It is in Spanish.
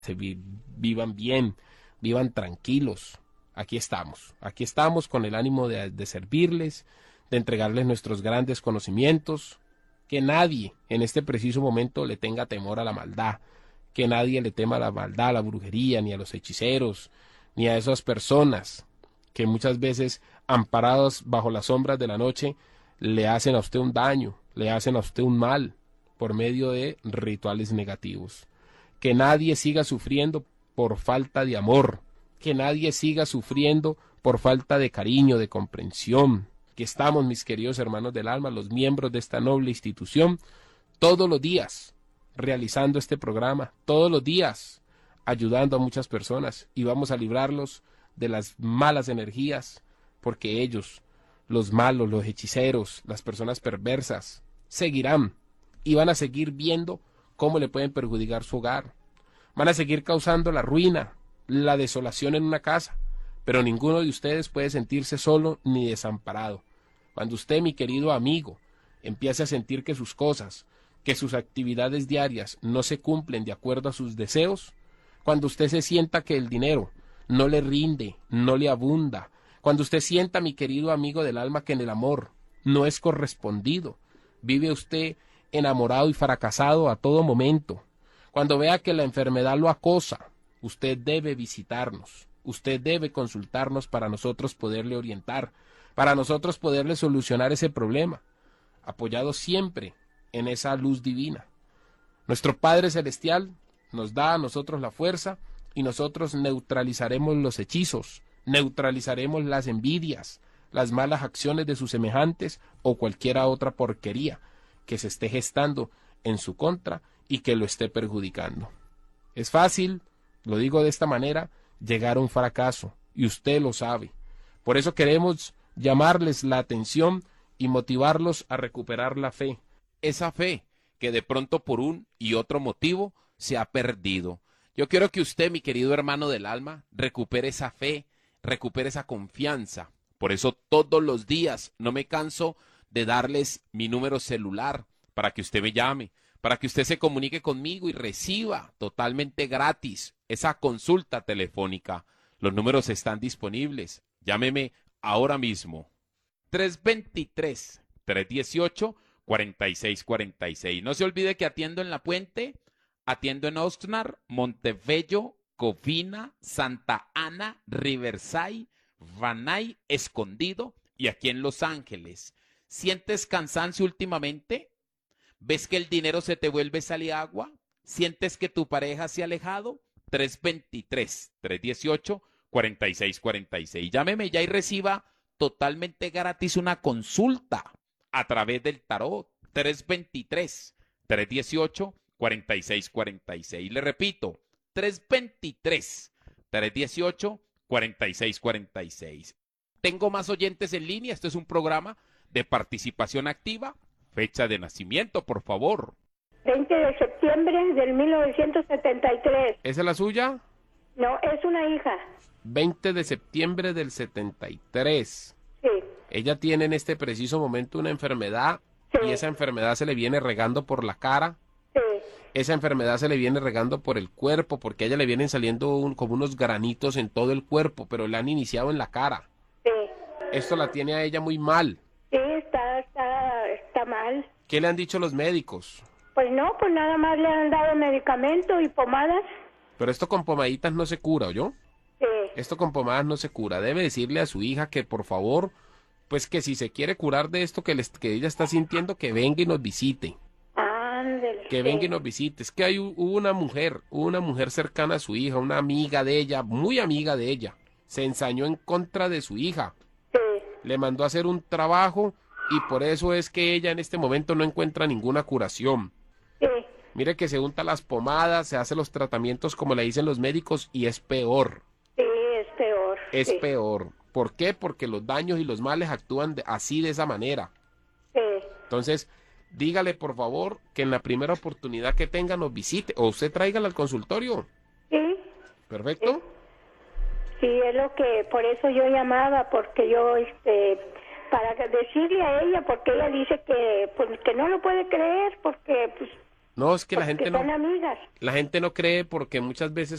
vivan bien, vivan tranquilos. Aquí estamos con el ánimo de servirles, de entregarles nuestros grandes conocimientos, que nadie en este preciso momento le tenga temor a la maldad, que nadie le tema a la maldad, a la brujería, ni a los hechiceros, ni a esas personas que muchas veces, amparados bajo las sombras de la noche, le hacen a usted un daño, le hacen a usted un mal, por medio de rituales negativos. Que nadie siga sufriendo por falta de amor, que nadie siga sufriendo por falta de cariño, de comprensión. Que estamos, mis queridos hermanos del alma, los miembros de esta noble institución, todos los días realizando este programa, todos los días ayudando a muchas personas, y vamos a librarlos de las malas energías, porque ellos, los malos, los hechiceros, las personas perversas, seguirán y van a seguir viendo cómo le pueden perjudicar su hogar. Van a seguir causando la ruina, la desolación en una casa, pero ninguno de ustedes puede sentirse solo ni desamparado. Cuando usted, mi querido amigo, empiece a sentir que sus cosas, que sus actividades diarias no se cumplen de acuerdo a sus deseos, cuando usted se sienta que el dinero no le rinde, no le abunda, cuando usted sienta, mi querido amigo del alma, que en el amor no es correspondido, vive usted enamorado y fracasado a todo momento, cuando vea que la enfermedad lo acosa, usted debe visitarnos, usted debe consultarnos para nosotros poderle orientar, para nosotros poderle solucionar ese problema, apoyado siempre en esa luz divina. Nuestro Padre Celestial nos da a nosotros la fuerza y nosotros neutralizaremos los hechizos, neutralizaremos las envidias, las malas acciones de sus semejantes o cualquiera otra porquería que se esté gestando en su contra y que lo esté perjudicando. Es fácil, lo digo de esta manera, llegar a un fracaso, y usted lo sabe. Por eso queremos llamarles la atención y motivarlos a recuperar la fe. Esa fe que de pronto por un y otro motivo se ha perdido. Yo quiero que usted, mi querido hermano del alma, recupere esa fe, recupere esa confianza. Por eso todos los días no me canso de darles mi número celular para que usted me llame, para que usted se comunique conmigo y reciba totalmente gratis esa consulta telefónica. Los números están disponibles. Llámeme ahora mismo. 323-318-4646. No se olvide que atiendo en La Puente, atiendo en Oxnard, Montebello, Covina, Santa Ana, Riverside, Van Nuys, Escondido y aquí en Los Ángeles. ¿Sientes cansancio últimamente? ¿Ves que el dinero se te vuelve sal y agua? ¿Sientes que tu pareja se ha alejado? 323-318-4646. Llámeme ya y reciba totalmente gratis una consulta a través del tarot. 323-318-4646. Le repito, 323-318-4646. Tengo más oyentes en línea. Este es un programa de participación activa. Fecha de nacimiento, por favor. 20 de septiembre del 1973. ¿Esa es la suya? No, es una hija. 20 de septiembre del 73. Sí. Ella tiene en este preciso momento una enfermedad, Sí. y esa enfermedad se le viene regando por la cara. Sí. Esa enfermedad se le viene regando por el cuerpo, porque a ella le vienen saliendo como unos granitos en todo el cuerpo, pero le han iniciado en la cara. Sí. Esto la tiene a ella muy mal. Sí, está mal. ¿Qué le han dicho los médicos? Pues no, pues nada más le han dado medicamento y pomadas. Pero esto con pomaditas no se cura, ¿oyó? Sí. Esto con pomadas no se cura. Debe decirle a su hija que por favor, pues que si se quiere curar de esto que ella está sintiendo, que venga y nos visite. Ándale. Que venga y nos visite. Es que hubo una mujer cercana a su hija, una amiga de ella, muy amiga de ella. Se ensañó en contra de su hija. Sí. Le mandó a hacer un trabajo y por eso es que ella en este momento no encuentra ninguna curación. Sí. Mire que se unta las pomadas, se hace los tratamientos como le dicen los médicos y es peor. Sí, es peor. Es Sí. peor. ¿Por qué? Porque los daños y los males actúan así, de esa manera. Sí. Entonces, dígale por favor que en la primera oportunidad que tenga nos visite o usted tráigala al consultorio. Sí. ¿Perfecto? Sí, es lo que, por eso yo llamaba, porque yo, para decirle a ella, porque ella dice que, pues, que no lo puede creer, porque, pues, No, es que porque son amigas. la gente no cree porque muchas veces